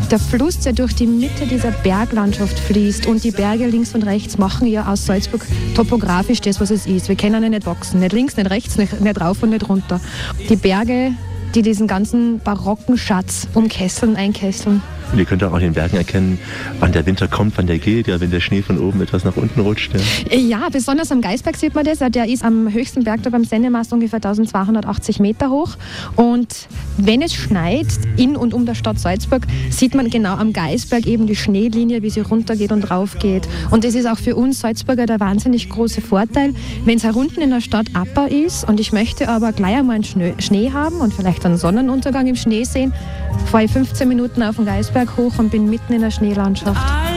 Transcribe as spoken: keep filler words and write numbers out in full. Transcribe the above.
der Fluss, der durch die Mitte dieser Berglandschaft fließt und die Berge links und rechts machen ja aus Salzburg topografisch das, was es ist. Wir können ja nicht wachsen, nicht links, nicht rechts, nicht, nicht rauf und nicht runter. Die Berge, die diesen ganzen barocken Schatz umkesseln, einkesseln. Und ihr könnt auch in den Bergen erkennen, wann der Winter kommt, wann der geht, ja, wenn der Schnee von oben etwas nach unten rutscht. Ja, ja besonders am Geisberg sieht man das. Der ist am höchsten Berg da beim Sennemast ungefähr eintausendzweihundertachtzig Meter hoch. Und wenn es schneit in und um der Stadt Salzburg, sieht man genau am Geisberg eben die Schneelinie, wie sie runtergeht und raufgeht. Und das ist auch für uns Salzburger der wahnsinnig große Vorteil, wenn es herunten in der Stadt Abbau ist und ich möchte aber gleich einmal einen Schnee, Schnee haben und vielleicht einen Sonnenuntergang im Schnee sehen, fahre ich fünfzehn Minuten auf den Geisberg hoch und bin mitten in der Schneelandschaft.